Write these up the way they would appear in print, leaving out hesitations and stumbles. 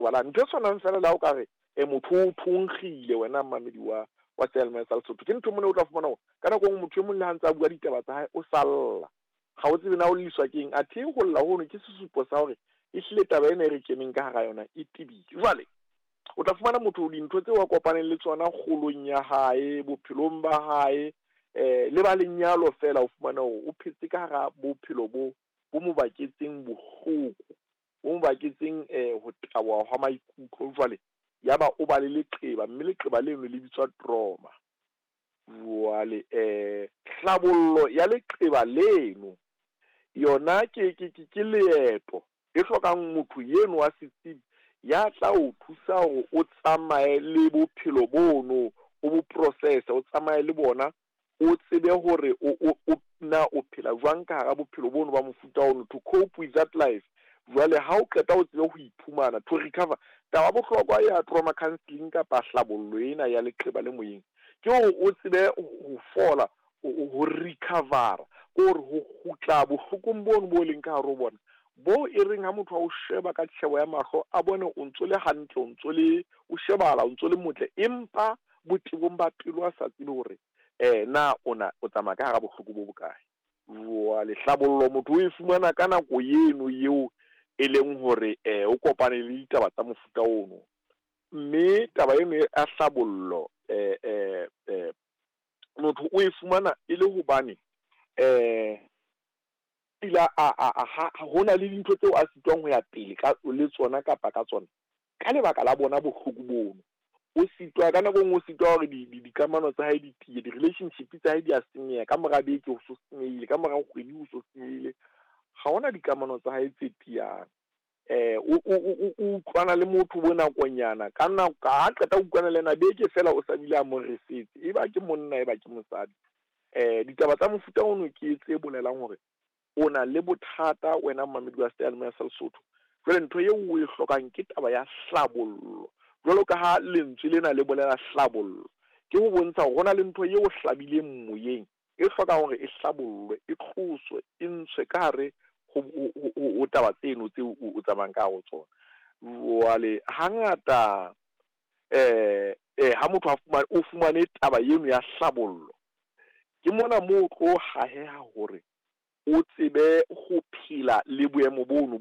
wala ntho sona fela la o ka re motho o thongkhile wena mamedi wa Seyalemoya sa Lesotho ke ntho mone o tla fumana go kana go motho e mong le hantsa bua ditaba tsa hae o salla ga o tsebe na o liswa keng a the go lla hono ke sesupo sa hore e hlile taba ena e re keneng ka hara yona e tibile jwale o tla fumana motho dintho tse wa kopaneng le tsona kgolong ya hae bophelong ba hae le ba lenyalo fela o fumana o phetse ka hara bophelo bo mo baketseng bohloko bo mo baketseng ho taboha ha maikutlo jwale yaba o ba le leqeba mme leqeba leno le bitswa trauma jwale hlabollo ya leqeba leno yona ke leeto e hlokang motho yeno wa setsebi ya tla o thusa hore o tsamaye le bophelo bono o bo process o tsamaye le bona o tsebe hore o phela jwang ka hara bophelo bono ba mofuta ono to cope with that life jwale ha o qeta o tsebe ho iphumana to recover taba bohlokwa ya trauma counseling kapa hlabollo ena ya leqeba le moyeng ke hore o tsebe ho fola ho recover or ho khutla bohlokong bono bo leng ka hare ho bona bo e reng ha motho a o sheba ka tshebo ya mahlo a bone o ntso le hantle o ntso le o shebala o ntso le motle empa botebong ba pelo a sa tsebe hore na o tsamaya ka hara bohloko bo bokae wa lehlabollo motho o e fumana ka nako eno eo e leng hore o kopane le ditaba tsa mofuta ono mme taba eno a hlabollo motho o e fumana e le hobane ila hona le dintho tseo a sitwang ho ya pele ka le tsona kapa ka tsona ka lebaka la bona bohloko bono o sitwa ka nako o sitwa hore dikamano tsa hae di tiye di-relationship tsa hae di a senyeha ka mora beke o so senyehile ka mora kgwedi o so senyehile ga ona dikamano tsa hae tse tiyang o utlwana le motho bo nakonyana ka nako ka qeta o utlwana le ena beke fela o sa bile a mo resetse e ba ke monna e ba ke mosadi ditaba tsa mofuta ono ke tse bolelang hore o na le bothata wena mamedi wa Seyalemoya sa Lesotho jwale ntho eo o e hlokang ke taba ya hlabollo jwalo ka ha lentswe lena le bolela hlabollo ke ho bontsha hore hona le ntho eo hlabileng moyeng e hloka hore e hlabollwe e tloswe e ntshwe ka hare ho taba tseno tse o tsamayang ka ho tsona wale hangata ha motho o fumane taba eno ya hlabollo ke mona moo tlo haheha hore o tsebe ho phela le boemo bono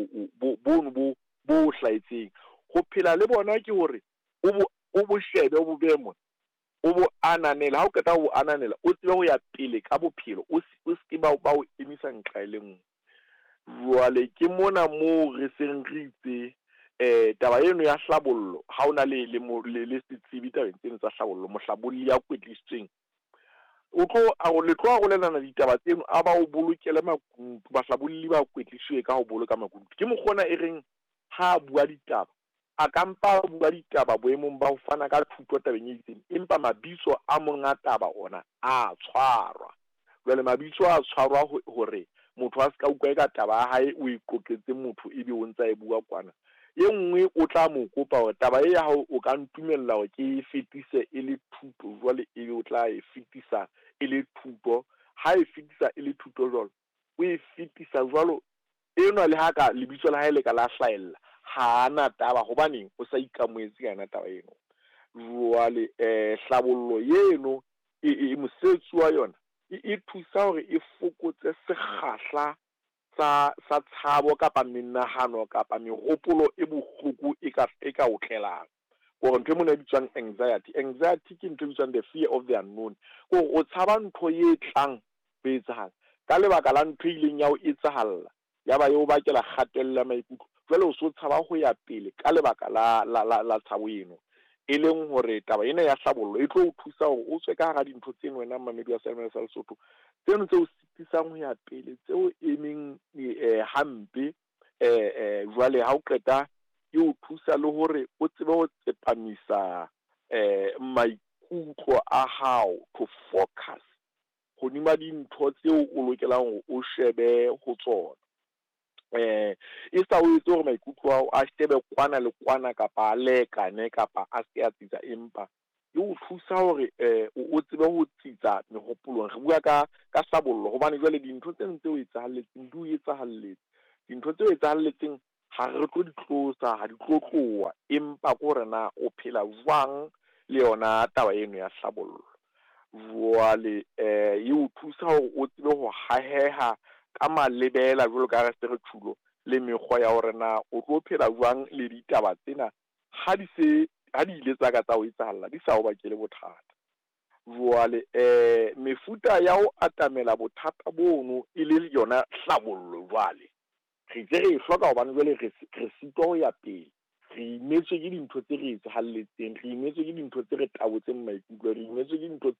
bo hlaetseng ho phela le bona ke hore o bo shebe o bo bemo o bo ananela ha o qeta ho ananela o tsebe ho ya pele ka bophelo o se ba o emisa nqa le nngwe jwale ke mona moo re seng re itse taba eno ya hlabollo ha ona le setsibi tabeng tseno tsa hlabollo mohlabolli ya kwetlisitsweng o tlo a le tlo a golelana ditaba tseno a ba o bolokele makuntu bahlabolli ba kwetlisitswe ka ho boloka makuntu ke mokgona e reng ha bua ditaba a kampa bua ditaba boemong ba ho fana ka thuto tabeng e itseng empa mabitso a monga taba ona a tshwarwa jwale mabitso a tshwarwa hore motho a se ka utlwa ka taba ya hae o iqoqetse motho ebe o ntsa e bua kwana ye nngwe o tla mo kopa hore taba e ya hao o ka ntumella hore ke fetise e le thuto jwale ebe o tla e fetisa e le thuto ha e fetisa e le thuto jwalo o e fetisa jwalo eno le ha ka lebitso la hae le ka la hlaella ha ana taba hobaneng o sa ikamoetse ka yona taba eno jwale hlabollo yeno e mosetsi wa yona e thusa hore e fokotse sekgahla sa tshabo kapa menahano kapa mehopolo e bohloko e ka o tlelang gore ntho e mona e bitswang anxiety ke ntho e bitswang the fear of the unknown gore o tshaba ntho e tlang ho etsahala ka lebaka la ntho ileng ya o etsahalla yaba eo bakela kgatello ya maikutlo jwale o so tshaba ho ya pele ka lebaka la tshabo eno e leng hore taba ena ya hlabollo e tlo o thusa hore o tswe ka hara dintho tseno wena mamedi wa Seyalemoya sa Lesotho tseno tse o sitisang ho ya pele tseo emeng hampe jwale ha o qeta e o thusa le hore o tsebe ho tsepamisa maikutlo a hao to focus hodima dintho tseo o lokelang hore o shebe ho tsona e sa o etse hore maikutlo ao a shebe kwana le kwana kapa a lekane kapa a se a tsitsa empa e o thusa hore o tsebe ho tsitsa mehopolong re bua ka hlabollo hobane jwale dintho tse ntse o etsahalletseng di o etsahalletse dintho tse o etsahalletseng ha re tlo di tlosa ha di tlo tloa empa go rena o phela jwang le yona taba eno ya hlabollo jwale e o thusa hore o tsebe ho haheha ka malebela jwalo ka re se re thulo le mekgwa ya hore na o tlo phela jwang le ditaba tsena ha di ile tsa ka tsa ho etsahalla di sa o bakele bothata jwale mefuta ya ho atamela bothata bono e le yona hlabollo jwale re itse re hloka hobane jwale re sitwa ho ya pele re imetswe ke dintho tse re etsahalletseng re imetswe ke dintho tse re tabotseng maikutlo re imetswe ke dintho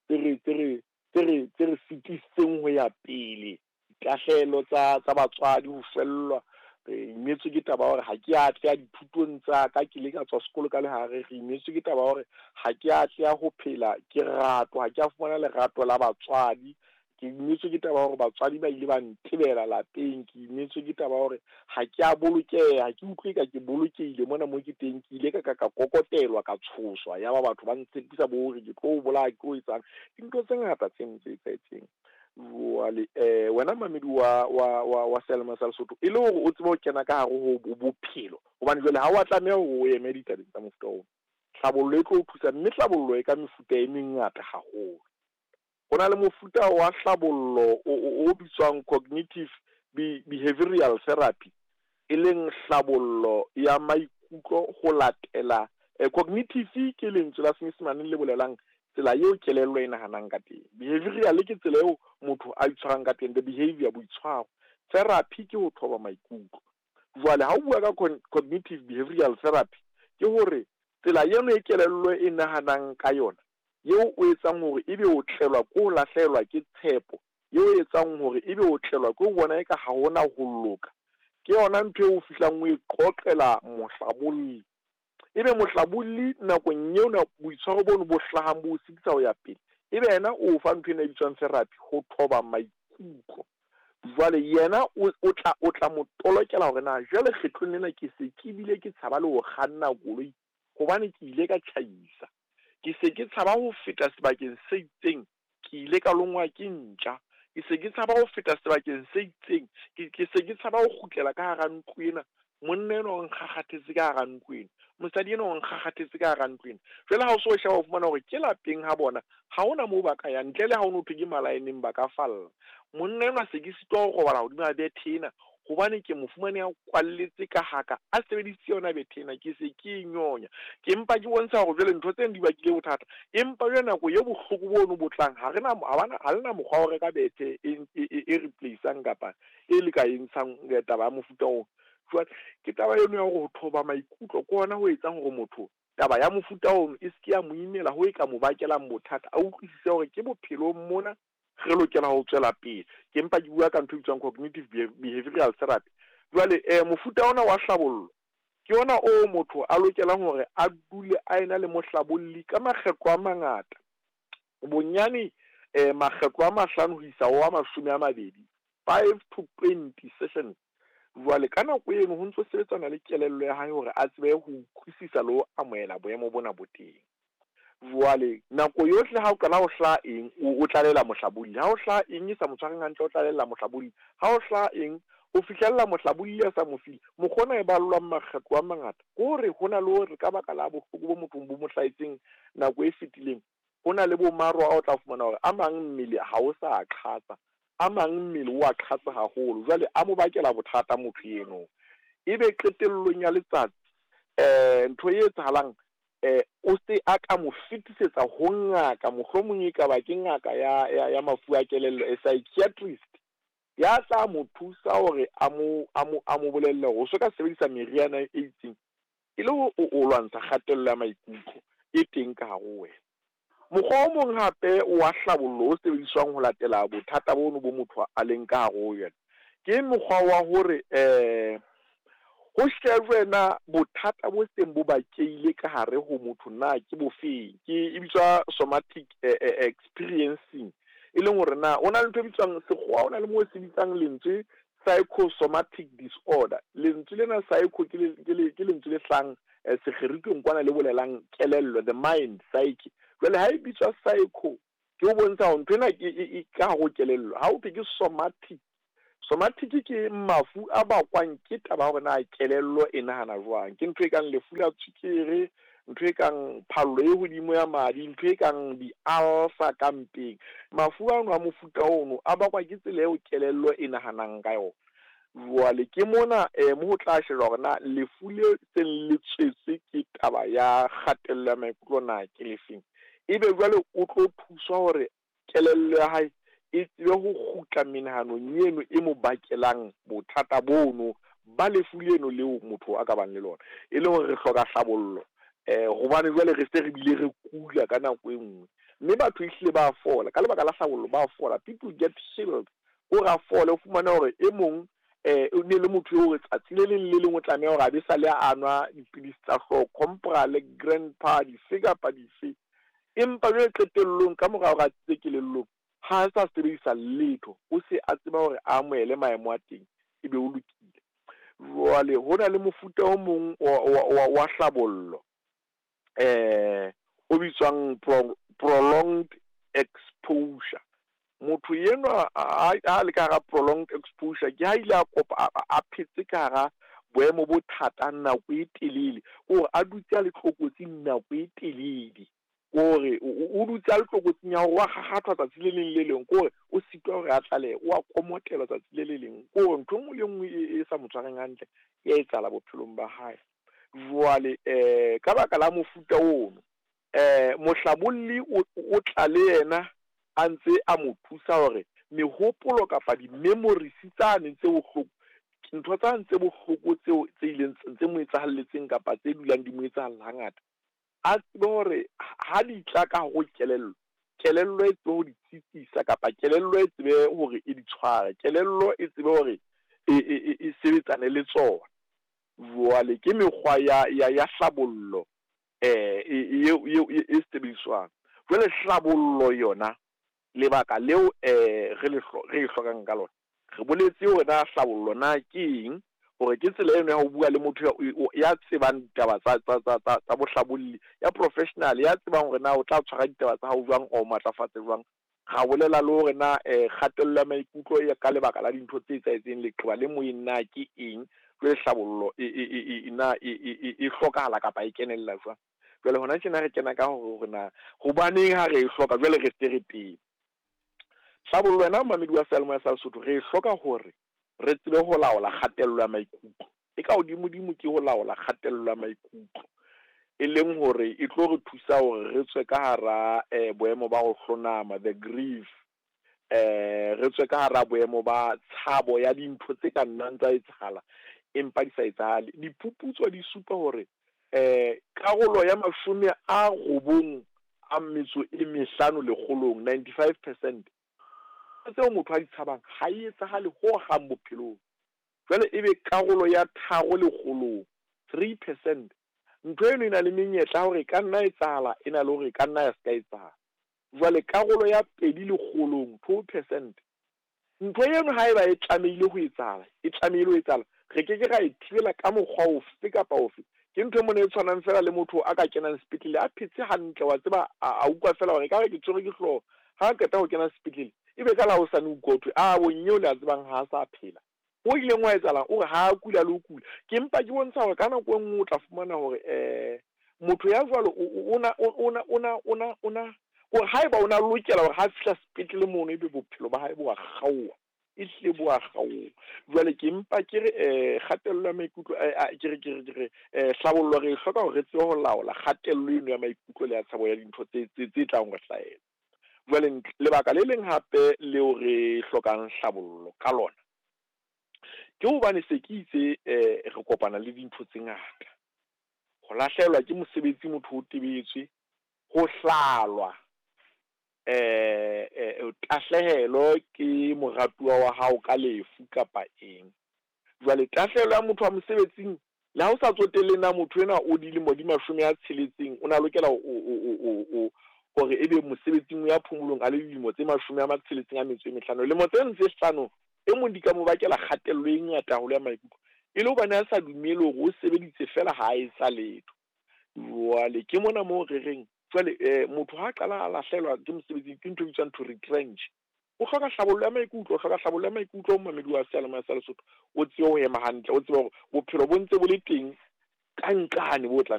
tse re sitisitseng ho ya pele ditahlelo tsa batswadi ho fellwa re imetswe ke taba hore ha ke atle dithutong tsa ka ke le ka tswa sekolo ka lehare re imetswe ke taba hore ha ke atle ho phela ke ratwa ha ke a fumana lerato la batswadi ke imetswe ke taba hore batswadi ba ile ba ntebela lapeng ke imetswe ke taba hore ha ke a bolokeha ha ke utlwe ka ke bolokehile mona mo ke teng ke ile ka kokotelwa ka tshoswa ya ba batho ba ntshepisa bo hore ke tlo bolaya ke o etsang dintho tse ngata tse etsahetseng jwale wena mamedi wa Selma sa Lesotho e le hore o tsebe ho kena ka hare ho bophelo hobane jwale ha wa tlameha ho eme ditabeng tsa mofuta ona hlabollo e tlo o thusa mme hlabollo e ka mefuta e mengata haholo go na le mofuta wa hlabollo o bitswang cognitive behavioral therapy e leng hlabollo ya maikutlo go latela cognitive ke lentswe la Senyesemane le bolelang tsela eo kelello e nahanang ka teng behavioral ke tsela eo motho a itshwarang ka teng the behavior boitshwaro therapy ke ho thoba maikutlo jwale ha o bua ka cognitive behavioral therapy ke hore tsela eno e kelello e nahanang ka yona yeo o etsang hore ebe o tlelwa ke ho lahlehelwa ke tshepo yeo o etsang hore ebe o tlelwa ke ho bona eka ha hona ho loka ke yona ntho eo o fihlang o e qoqela mohlabolli ebe mohlabolli nakong eo na boitshwaro bono bo hlahang bo sitisa ho ya pele ebe yena o fa ntho ena e bitswang therapy ho thoba maikutlo jwale yena o tla mo tolokela hore na jwale kgetlong lena ke se ke bile ke tshaba le ho kganna koloi hobane ke ile ka tjhaisa ke se ke tshaba ho feta sebakeng se itseng ke ile ka longwa ke ntja ke se ke tshaba ho feta sebakeng se itseng ke se ke tshaba ho kgutlela ka hara ntlo ena monna ena o nkgakgathetse ka hara ntlo ena mosadi ena o nkgakgathetse ka hara ntlo ena jwale ha o so sheba ho fumana hore ke lapeng ha bona ha hona moo ba ka ya ntle le ha o no thwe ke malaeneng ba ka falla monna ena se ke sitwa ho robala hodima bethe ena hobane ke mo fumane a kwalletse ka haka a sebeditse yona bethe ena ke se ke nyonya ke empa ke bontsha hore jwale ntho tseno di bakile bothata empa jwale nako ye bohloko bono botlang ha lena mokgwa o reka bethe e replaceang kapa e le ka entshang taba ya mofuta oo jwale ke taba eno ya hore ho thoba maikutlo ke hona ho etsang hore motho taba ya mofuta ono e se ke ya mo imela ho e ka mo bakelang bothata a utlwisise hore ke bophelong mona re lokela ho tswela pele ke empa ke bua ka ntho e bitswang cognitive behavioral therapy jwale mofuta ona wa hlabollo ke yona o motho a lokelang hore a dule a ena le mohlabolli ka makgetlo a mangata bonyane makgetlo a 5 ho isa ho a 20 5 to 20 sessions jwale ka nako eno ho ntse sebetsana le kelello ya hae hore a tsebe ho utlwisisa le ho amohela boemo bona bo teng jwale nako yohle ha o qala ho hlaha eng o tlalela mohlabolli ha o hlaha eng sa motshwareng hantle o tlalela mohlabolli ha o hlaha eng o fihlella mohlabolli ya sa mofile mokgona e ballwang makgetlo a mangata hore hona le hore ka baka la bohloko bo mothong bo mo hlahetseng nako e fetileng hona le bo maro a o tla fumana hore a mang mmele ha o sa qhatsa a mang mmele o a qhatsa haholo jwale a mo bakela bothata motho eno ebe qetellong ya letsatsi ntho e etsahalang o se a ka mo fetisetsa ho ngaka mohlomong e ka ba ke ngaka ya mafu a kelello a psychiatrist ya tla mo thusa hore a mo bolelle hore o so ka sebedisa meriana e itseng e le o lwantsha kgatello ya maikutlo e teng ka hare ho wena mokgwa o mong hape wa hlabollo o sebediswang ho latela bothata bono bo motho a leng ka hare ho yena ke mokgwa wa hore ho shejwe na bothata bo seng bo bakeile ka hare ho motho na ke bofeng ke e bitswa somatic experiencing e leng hore na ona le ntho e bitswang sekgowa ona le mo se bitsang lentswe psychosomatic disorder lentswe lena psycho ke lentswe le hlang sekgerikeng kwana le bolelang kelello the mind psyche jwale ha e bitswa psycho ke o bontsha hore ntho ena e ka go kelello ha o ke Somatic ke mafu a bakwang ke taba hore na kelello e nahana jwang ke ntho e kang lefu la tswekere ntho e kang phallo e hodimo ya madi ntho e kang di-ulcer ka mpeng mafu ano a mofuta ono a bakwa ke tsela eo kelello e nahanang ka yona jwale ke mona mo ho tla sheba hore na lefu le seng le tshwetse ke taba ya kgatello ya maikutlo na ke lefeng ebe jwale o tlo thuswa hore kelello ya hae e tsebe ho kgutla menahanong eno e mo bakelang bothata bono ba lefu leno leo motho a ka bang le lona e le hore re hloka hlabollo hobane jwale re se re bile re kula ka nako e nngwe mme batho ehlile ba fola ka lebaka la hlabollo ba fola people get shilled o ra fola o fumana hore e mong o ne le motho yo re tsatsi le leng le leng o tlameha hore a be sa le a nwa dipidisi tsa hlooho compra le grandpa dife kapa dife empa jwale qetellong ka morao ra tsitse kelellong ha a sa sebedisa letho o se a tseba hore a amohele maemo a teng ebe o lokile jwale ho na le mofuta o mong wa hlabollo o bitswang prolonged exposure motho enwa a le ka hara prolonged exposure ke ha ile a kopa a phetse ka hara boemo bo thata nako e telele o a dutse a le tlokotsing nako e telele gore o dutse a le tlokotsing ya wa gagatwa tsatsi le leng le leng gore o sitwa gore a tlale o a komotela tsatsi le leng gore ntho nngwe le nngwe e sa motshwareng hantle ya etsala bophelong ba hae jwale ka baka la mofuta ono mohlabolli o tla le yena a ntse a mo thusa hore mehopolo kapa di-memories tsane tse bohloko ntho tsa ntse bohloko tseo tse ileng tse mo etsahalletseng kapa tse dulang di mo etsahalla hangata a tsebe hore ha di tla ka go kelello e tsebe ho di tsitsisa kapa kelello e tsebe hore e di tshware kelello e tsebe hore e sebetsane le tsona jwale ke mekgwa ya hlabollo e sebediswang jwale hlabollo yona lebaka leo re e hlokang ka lona re boletse hore na hlabollo na ke eng hore ke tsela eno ya ho bua le motho ya tsebang ditaba tsa bohlabolli ya professional ya tsebang hore na o tla tshwara ditaba tsa hao jwang o matlafatse jwang ga bolela le hore na kgatello ya maikutlo ya ka lebaka la dintho tse etsahetseng leqeba le moyeng na ke eng jwale hlabollo e hlokahala kapa e kenella jwang jwale hona tjena re kena ka hore na hobaneng ha re e hloka jwale re se re teng hlabollo wena mamedi wa selmo ya Lesotho re e hloka hore re tsebe ho laola kgatello ya maikutlo e ka hodimo ke ho laola kgatello ya maikutlo e leng hore e tlo re thusa hore re tswe ka hara boemo ba ho hlonama the grief re tswe ka hara boemo ba tshabo ya dintho tse ka nnang tsa etsahala empa di sa etsahale diphuputso di supa hore karolo ya 95% 95% tseo motho a di tshabang ha e etsahale ho hang bophelong jwale ebe karolo ya 3% ntho eno e na le menyetla hore ka nna etsahala e na le hore ka nna ya ska etsahala jwale karolo ya 2% ntho eno ha eba e tlamehile ho etsahala re ke ra e thibela ka mokgwa ofe kapa ofe ke ntho mona e tshwanang fela le motho a ka kenang sepetlele a phetse hantle wa tseba a utlwa fela hore ka re ke tshwere ke hloho ha qeta ho kena sepetlele ebe ka la ho sane ukotwe bonyeo le a tsebang ha sa phela ho ileng wa etsalang o re ha kula le ho kula ke empa ke bontsha hore ka nako e nngwe o tla fumana hore motho ya jwalo o haeba o na lokela hore ha fihla sepetlele mono ebe bophelo ba hae bo a kgaoha ehlile bo a kgaoha jwale ke empa ke re kgatello ya maikutlo ke re hlabollo re hloka hore re tsebe ho laola kgatello eno ya maikutlo le ya tshabo ya dintho tse tlang re hlahela jwale lebaka le leng hape leo re hlokang hlabollo ka lona ke hobane se ke itse re kopana le dintho tse ngata ho lahlehelwa ke mosebetsi motho o tebetswe ho hlalwa tahlehelo ke moratuwa wa hao ka lefu kapa eng jwale tahlehelo ya motho wa mosebetsing le ha o sa tsotelle na motho ena o dilemo di 60 o na lokela hore ebe mosebetsing ya phomolong a le dilemo tse 65 lemo tse 5 e mong di ka mo bakela kgatello e ngata haholo ya maikutlo e le hobane a sa dumele hore o sebeditse fela ha e sa letho jwale ke mona mo re reng jwale motho ha qala a lahlehelwa ke mosebetsi ke ntho e bitswang to retrench o hloka hlabollo ya maikutlo, o hloka hlabollo ya maikutlo mmamedi wa seyalemoya sa Lesotho o tsebe ho ema hantle, o tsebe hore bophelo bo ntse bo le teng ka nqane bo tla